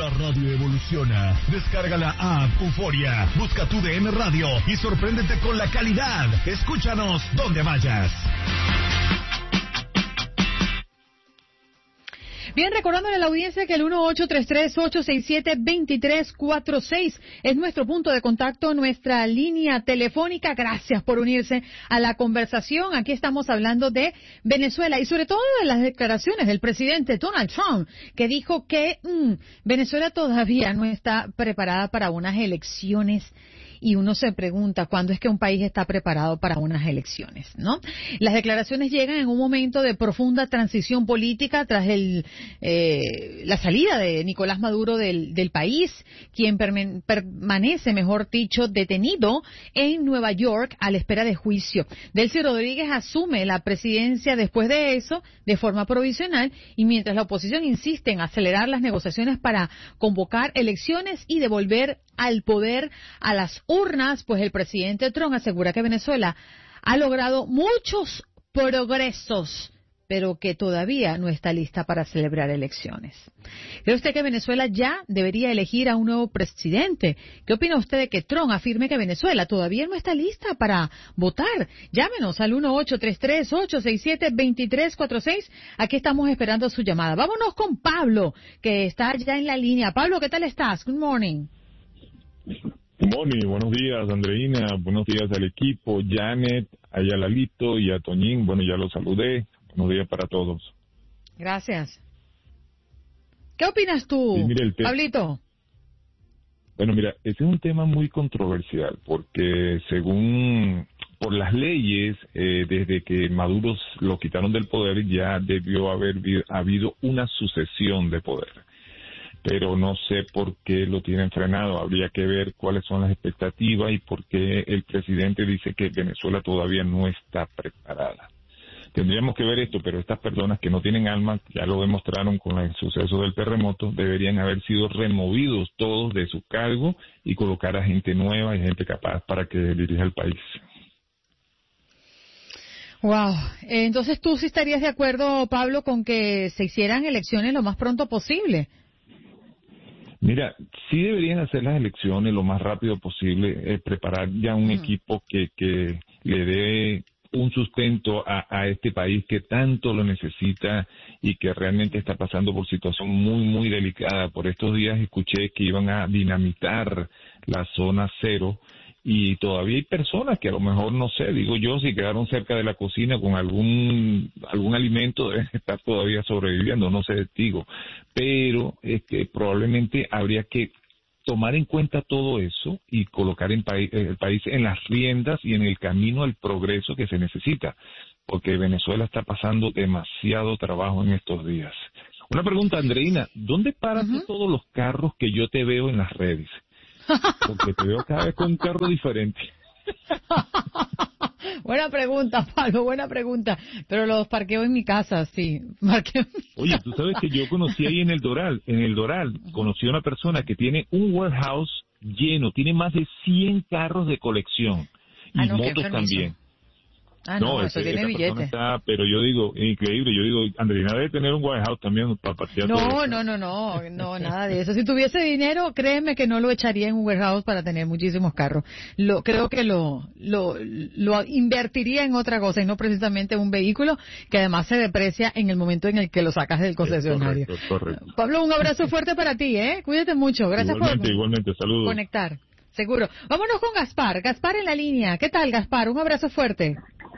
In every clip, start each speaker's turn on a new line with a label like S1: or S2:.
S1: La radio evoluciona. Descarga la app Euforia. Busca tu DN Radio y sorpréndete con la calidad. Escúchanos donde vayas.
S2: Bien, recordándole a la audiencia que el 1833-867-2346 es nuestro punto de contacto, nuestra línea telefónica. Gracias por unirse a la conversación. Aquí estamos hablando de Venezuela y sobre todo de las declaraciones del presidente Donald Trump, que dijo que Venezuela todavía no está preparada para unas elecciones. Y uno se pregunta cuándo es que un país está preparado para unas elecciones, ¿no? Las declaraciones llegan en un momento de profunda transición política tras la salida de Nicolás Maduro del país, quien permanece, mejor dicho, detenido en Nueva York a la espera de juicio. Delcy Rodríguez asume la presidencia después de eso, de forma provisional, y mientras la oposición insiste en acelerar las negociaciones para convocar elecciones y devolver al poder a las urnas, pues el presidente Trump asegura que Venezuela ha logrado muchos progresos, pero que todavía no está lista para celebrar elecciones. ¿Cree usted que Venezuela ya debería elegir a un nuevo presidente? ¿Qué opina usted de que Trump afirme que Venezuela todavía no está lista para votar? Llámenos al 1-833-867-2346. Aquí estamos esperando su llamada. Vámonos con Pablo, que está ya en la línea. Pablo, ¿qué tal estás? Good morning.
S3: Moni, buenos días, Andreina, buenos días al equipo, Janet, a Lalito y a Toñín, bueno, ya los saludé, buenos días para todos.
S2: Gracias. ¿Qué opinas tú,
S3: sí, mire,
S2: Pablito?
S3: Bueno, mira, ese es un tema muy controversial, porque según, por las leyes, desde que Maduro lo quitaron del poder, ya debió haber habido una sucesión de poder. Pero no sé por qué lo tienen frenado. Habría que ver cuáles son las expectativas y por qué el presidente dice que Venezuela todavía no está preparada. Tendríamos que ver esto, pero estas personas que no tienen alma, ya lo demostraron con el suceso del terremoto, deberían haber sido removidos todos de su cargo y colocar a gente nueva y gente capaz para que dirija el país.
S2: Wow. Entonces tú sí estarías de acuerdo, Pablo, con que se hicieran elecciones lo más pronto posible.
S3: Mira, sí deberían hacer las elecciones lo más rápido posible, preparar ya un equipo que le dé un sustento a este país que tanto lo necesita y que realmente está pasando por situación muy, muy delicada. Por estos días escuché que iban a dinamitar la zona cero y todavía hay personas que a lo mejor, no sé, digo yo, si quedaron cerca de la cocina con algún alimento deben estar todavía sobreviviendo, no sé, digo, pero probablemente habría que tomar en cuenta todo eso y colocar el país en las riendas y en el camino al progreso que se necesita, porque Venezuela está pasando demasiado trabajo en estos días. Una pregunta, Andreina, ¿dónde paras tú todos los carros que yo te veo en las redes? Porque te veo cada vez con un carro diferente.
S2: Buena pregunta, Pablo, buena pregunta. Pero los parqueo en mi casa, sí.
S3: Oye, tú sabes que yo conocí ahí en el Doral, conocí a una persona que tiene un warehouse lleno, tiene más de 100 carros de colección y motos también.
S2: No, eso tiene billete.
S3: Pero yo digo, increíble, Andreina debe tener un warehouse también para pasear.
S2: No, nada de eso. Si tuviese dinero, créeme que no lo echaría en un warehouse para tener muchísimos carros. Creo que lo invertiría en otra cosa y no precisamente en un vehículo que además se deprecia en el momento en el que lo sacas del concesionario.
S3: Correcto.
S2: Pablo, un abrazo fuerte para ti, Cuídate mucho. Gracias
S3: igualmente, saludos.
S2: Conectar. Seguro. Vámonos con Gaspar. Gaspar en la línea. ¿Qué tal, Gaspar? Un abrazo fuerte.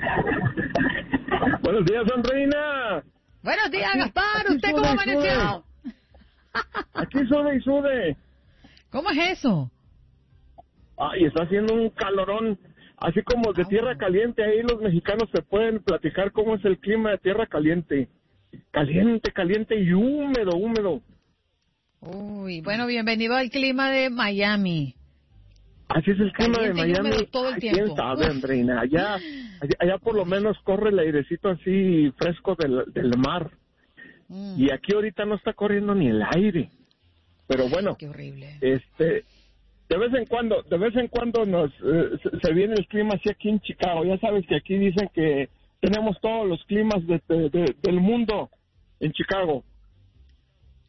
S4: Buenos días, Andreina.
S2: Buenos días, Gaspar. ¿Usted cómo amaneció?
S4: Aquí sude.
S2: ¿Cómo es eso?
S4: Y está haciendo un calorón, así como de tierra caliente. Ahí los mexicanos se pueden platicar cómo es el clima de tierra caliente. Caliente y húmedo.
S2: Uy, bueno, bienvenido al clima de Miami.
S4: Así es el clima de Miami.
S2: Todo el tiempo.
S4: ¿Quién sabe, Andreina? Allá por lo menos corre el airecito así fresco del mar. Y aquí ahorita no está corriendo ni el aire. Pero bueno,
S2: qué horrible.
S4: de vez en cuando se viene el clima así aquí en Chicago. Ya sabes que aquí dicen que tenemos todos los climas del mundo en Chicago.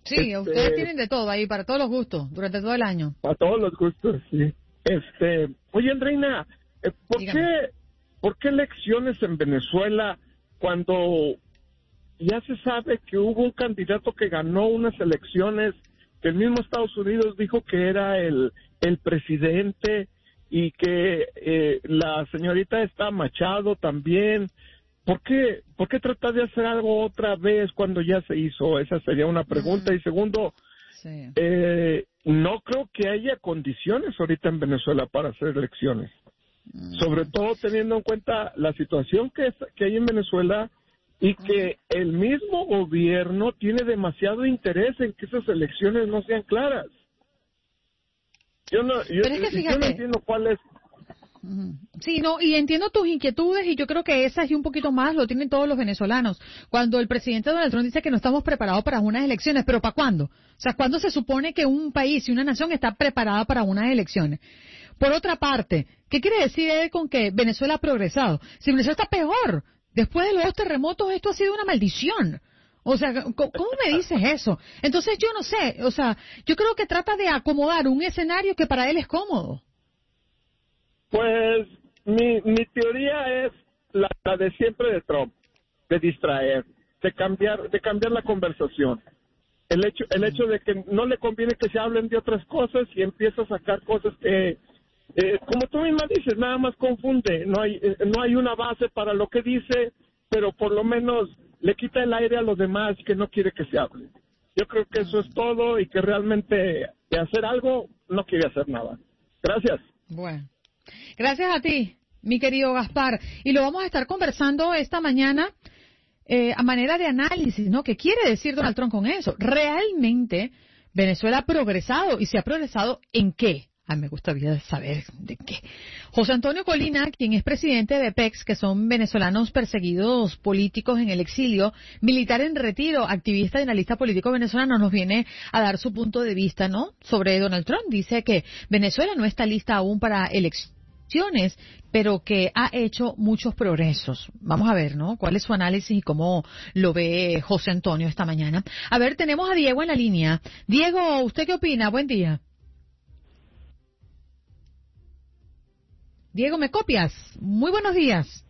S2: Sí, ustedes tienen de todo ahí, para todos los gustos, durante todo el año.
S4: Para todos los gustos, sí. Oye, Andreina, ¿por qué elecciones en Venezuela cuando ya se sabe que hubo un candidato que ganó unas elecciones, que el mismo Estados Unidos dijo que era el presidente, y que la señorita está Machado también? ¿Por qué tratar de hacer algo otra vez cuando ya se hizo? Esa sería una pregunta. Y segundo,
S2: sí.
S4: No creo que haya condiciones ahorita en Venezuela para hacer elecciones. Sobre todo teniendo en cuenta la situación que hay en Venezuela, y que el mismo gobierno tiene demasiado interés en que esas elecciones no sean claras. Yo no entiendo cuál es.
S2: Sí, no, y entiendo tus inquietudes, y yo creo que esas y un poquito más lo tienen todos los venezolanos. Cuando el presidente Donald Trump dice que no estamos preparados para unas elecciones, ¿pero para cuándo? O sea, ¿cuándo se supone que un país y una nación está preparada para unas elecciones? Por otra parte, ¿qué quiere decir él con que Venezuela ha progresado? Si Venezuela está peor, después de los 2 terremotos, esto ha sido una maldición. O sea, ¿cómo me dices eso? Entonces yo no sé, o sea, yo creo que trata de acomodar un escenario que para él es cómodo.
S4: Pues mi teoría es la de siempre de Trump, de distraer, de cambiar la conversación. El hecho de que no le conviene que se hablen de otras cosas, y empieza a sacar cosas que, como tú misma dices, nada más confunde. No hay una base para lo que dice, pero por lo menos le quita el aire a los demás que no quiere que se hable. Yo creo que eso es todo, y que realmente de hacer algo no quiere hacer nada. Gracias.
S2: Bueno. Gracias a ti, mi querido Gaspar. Y lo vamos a estar conversando esta mañana a manera de análisis, ¿no? ¿Qué quiere decir Donald Trump con eso? ¿Realmente Venezuela ha progresado? ¿Y se ha progresado en qué? Me gustaría saber de qué. José Antonio Colina, quien es presidente de PEX, que son venezolanos perseguidos políticos en el exilio, militar en retiro, activista y analista político venezolano, nos viene a dar su punto de vista, ¿no?, sobre Donald Trump. Dice que Venezuela no está lista aún para elecciones, pero que ha hecho muchos progresos. Vamos a ver, ¿no?, cuál es su análisis y cómo lo ve José Antonio esta mañana. A ver, tenemos a Diego en la línea. Diego, ¿usted qué opina? Buen día. Diego, ¿me copias? Muy buenos días.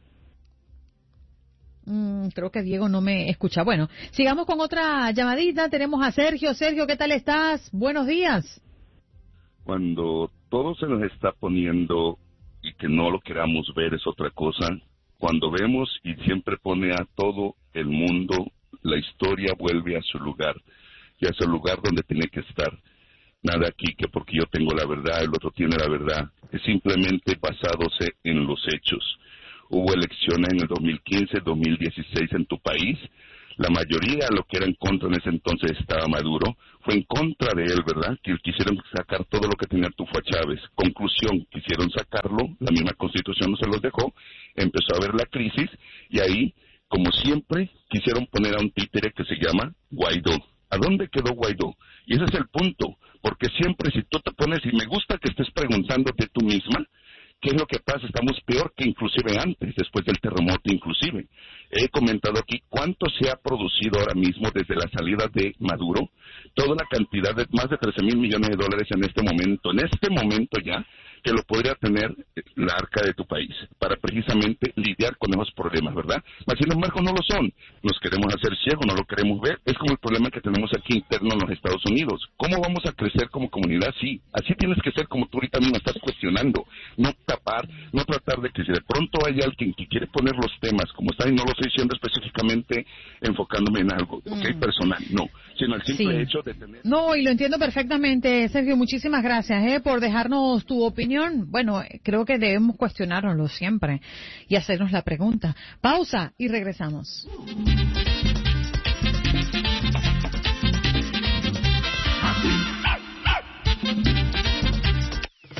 S2: Creo que Diego no me escucha. Bueno, sigamos con otra llamadita. Tenemos a Sergio. Sergio, ¿qué tal estás? Buenos días.
S5: Cuando todo se nos está poniendo y que no lo queramos ver es otra cosa. Cuando vemos y siempre pone a todo el mundo, la historia vuelve a su lugar, y a su lugar donde tiene que estar. Nada aquí que porque yo tengo la verdad, el otro tiene la verdad. Es simplemente basándose en los hechos. Hubo elecciones en el 2015, 2016 en tu país. La mayoría de lo que era en contra en ese entonces estaba Maduro. Fue en contra de él, ¿verdad? Que quisieron sacar todo lo que tenía Arturo Chávez. Conclusión, quisieron sacarlo, la misma Constitución no se los dejó. Empezó a haber la crisis, y ahí, como siempre, quisieron poner a un títere que se llama Guaidó. ¿A dónde quedó Guaidó? Y ese es el punto, porque siempre si tú te pones, y me gusta que estés preguntándote tú misma, ¿qué es lo que pasa? Estamos peor que inclusive antes, después del terremoto inclusive. He comentado aquí cuánto se ha producido ahora mismo desde la salida de Maduro, toda la cantidad de más de 13,000 millones de dólares en este momento ya, que lo podría tener la arca de tu país, para precisamente lidiar con esos problemas, ¿verdad? Mas sin embargo no lo son. Nos queremos hacer ciegos, no lo queremos ver. Es como el problema que tenemos aquí interno en los Estados Unidos. ¿Cómo vamos a crecer como comunidad? Sí, así tienes que ser, como tú ahorita mismo estás cuestionando. No tapar, no tratar de que si de pronto hay alguien que quiere poner los temas, como está, y no lo estoy diciendo específicamente enfocándome en algo, okay, personal, no, sino el simple hecho de tener...
S2: No, y lo entiendo perfectamente, Sergio. Muchísimas gracias por dejarnos tu opinión. Bueno, creo que debemos cuestionárnoslo siempre y hacernos la pregunta. Pausa y regresamos.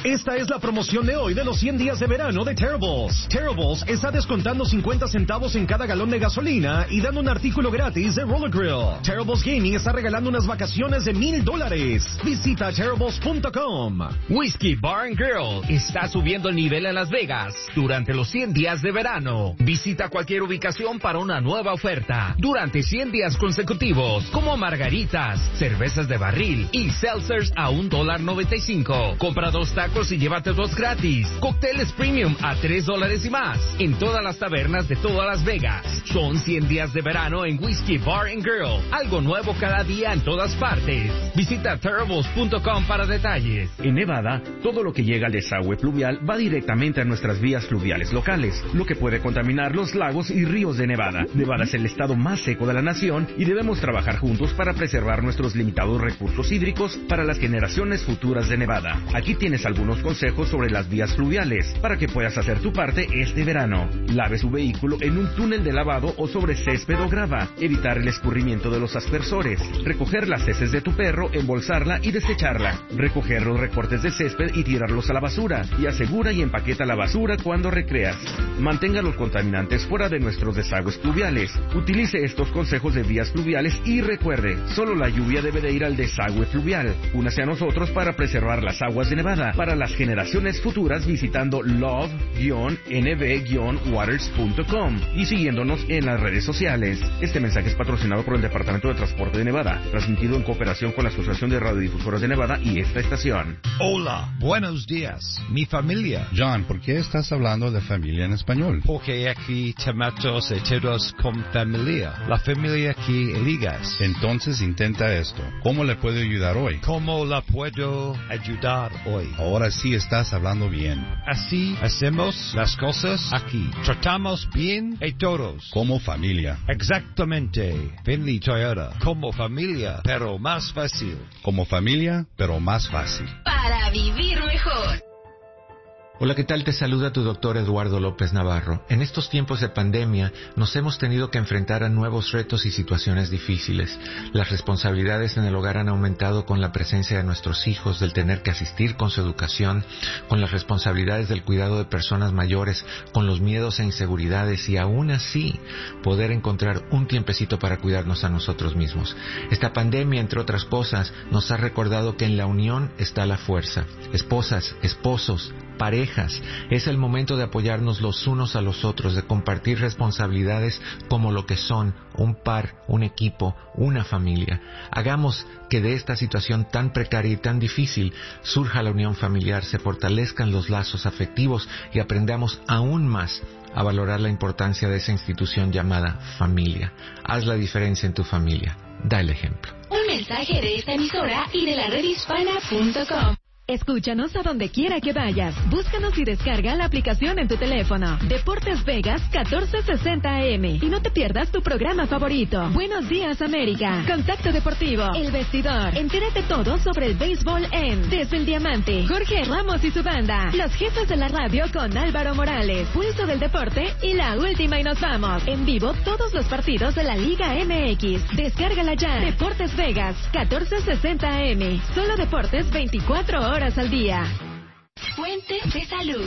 S6: Esta es la promoción de hoy de los 100 días de verano de Terribles. Terribles está descontando 50 centavos en cada galón de gasolina y dando un artículo gratis de Roller Grill. Terribles Gaming está regalando unas vacaciones de $1,000. Visita terribles.com.
S7: Whiskey Bar and Grill está subiendo el nivel en Las Vegas durante los 100 días de verano. Visita cualquier ubicación para una nueva oferta durante 100 días consecutivos, como margaritas, cervezas de barril y seltzers a $1.95. Compra 2 tacos y llévate 2 gratis. Cócteles premium a $3 y más en todas las tabernas de toda Las Vegas. Son 100 días de verano en Whiskey Bar and Grill. Algo nuevo cada día en todas partes. Visita terribles.com para detalles.
S8: En Nevada, todo lo que llega al desagüe pluvial va directamente a nuestras vías fluviales locales, lo que puede contaminar los lagos y ríos de Nevada. Nevada es el estado más seco de la nación y debemos trabajar juntos para preservar nuestros limitados recursos hídricos para las generaciones futuras de Nevada. Aquí tienes algunos consejos sobre las vías fluviales para que puedas hacer tu parte este verano. Lave su vehículo en un túnel de lavado o sobre césped o grava. Evitar el escurrimiento de los aspersores. Recoger las heces de tu perro, embolsarla y desecharla. Recoger los recortes de césped y tirarlos a la basura. Y asegura y empaqueta la basura cuando recreas. Mantenga los contaminantes fuera de nuestros desagües pluviales. Utilice estos consejos de vías fluviales y recuerde, solo la lluvia debe de ir al desagüe fluvial. Únase a nosotros para preservar las aguas de Nevada para las generaciones futuras visitando love-nv-waters.com y siguiéndonos en las redes sociales. Este mensaje es patrocinado por el Departamento de Transporte de Nevada, transmitido en cooperación con la Asociación de Radiodifusoras de Nevada y esta estación.
S9: Hola, buenos días, mi familia.
S10: John, ¿por qué estás hablando de familia en español?
S9: Porque aquí tomamos todos con familia, la familia que eligas.
S10: Entonces intenta esto. ¿Cómo le puedo ayudar hoy?
S9: ¿Cómo la puedo ayudar hoy?
S10: Ahora sí estás hablando bien.
S9: Así hacemos las cosas aquí. Tratamos bien a todos.
S10: Como familia.
S9: Exactamente. Finley Toyota. Como familia, pero más fácil.
S10: Como familia, pero más fácil.
S11: Para vivir mejor.
S12: Hola, ¿qué tal? Te saluda tu doctor Eduardo López Navarro. En estos tiempos de pandemia nos hemos tenido que enfrentar a nuevos retos y situaciones difíciles. Las responsabilidades en el hogar han aumentado con la presencia de nuestros hijos, del tener que asistir con su educación, con las responsabilidades del cuidado de personas mayores, con los miedos e inseguridades y aún así poder encontrar un tiempecito para cuidarnos a nosotros mismos. Esta pandemia, entre otras cosas, nos ha recordado que en la unión está la fuerza. Esposas, esposos, parejas, es el momento de apoyarnos los unos a los otros, de compartir responsabilidades como lo que son un par, un equipo, una familia. Hagamos que de esta situación tan precaria y tan difícil surja la unión familiar, se fortalezcan los lazos afectivos y aprendamos aún más a valorar la importancia de esa institución llamada familia. Haz la diferencia en tu familia. Da el ejemplo.
S11: Un mensaje de esta emisora y de la redhispana.com.
S13: Escúchanos a donde quiera que vayas. Búscanos y descarga la aplicación en tu teléfono. Deportes Vegas 1460 AM. Y no te pierdas tu programa favorito. Buenos días, América. Contacto Deportivo. El Vestidor. Entérate todo sobre el béisbol en Desde el Diamante. Jorge Ramos y su banda. Los jefes de la radio con Álvaro Morales. Pulso del Deporte y la última y nos vamos. En vivo todos los partidos de la Liga MX. Descárgala ya. Deportes Vegas 1460 AM. Solo deportes 24 horas al día.
S11: Fuente de salud.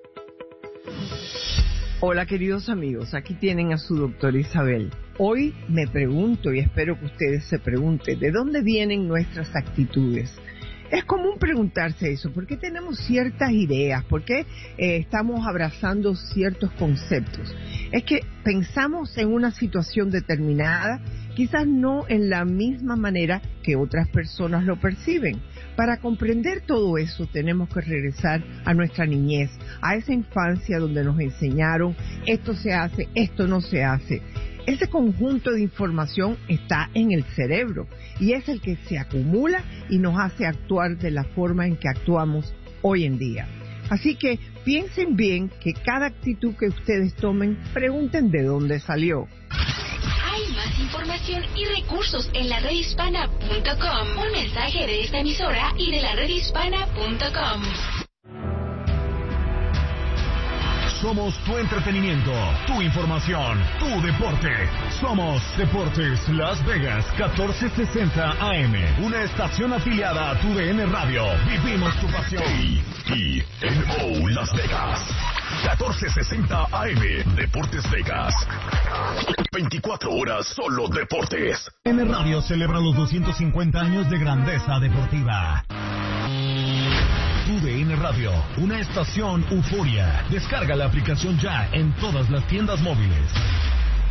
S14: Hola, queridos amigos, aquí tienen a su doctora Isabel. Hoy me pregunto, y espero que ustedes se pregunten, ¿de dónde vienen nuestras actitudes? Es común preguntarse eso, ¿por qué tenemos ciertas ideas? ¿Por qué estamos abrazando ciertos conceptos? Es que pensamos en una situación determinada, quizás no en la misma manera que otras personas lo perciben. Para comprender todo eso tenemos que regresar a nuestra niñez, a esa infancia donde nos enseñaron esto se hace, esto no se hace. Ese conjunto de información está en el cerebro y es el que se acumula y nos hace actuar de la forma en que actuamos hoy en día. Así que piensen bien que cada actitud que ustedes tomen, pregunten de dónde salió.
S11: Hay más información y recursos en la redhispana.com. Un mensaje de esta emisora y de la redhispana.com.
S1: Somos tu entretenimiento, tu información, tu deporte. Somos Deportes Las Vegas 1460 AM. Una estación afiliada a tu DN Radio. Vivimos tu pasión.
S15: KNO Las Vegas 1460 AM. Deportes Vegas. 24 horas solo deportes.
S1: DN Radio celebra los 250 años de grandeza deportiva. UDN Radio, una estación euforia. Descarga la aplicación ya en todas las tiendas móviles.